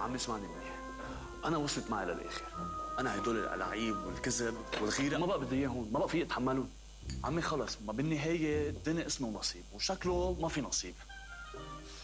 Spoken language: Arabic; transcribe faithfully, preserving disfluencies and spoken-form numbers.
عمي اسمعني منيح، انا وصلت معي للاخر. انا هدول الالعاب والكذب والغيره ما بقى بدي اياهم، ما بقى في يتحملون. عمي خلص، ما بالنهايه الدنيا اسمه نصيب، وشكله ما في نصيب.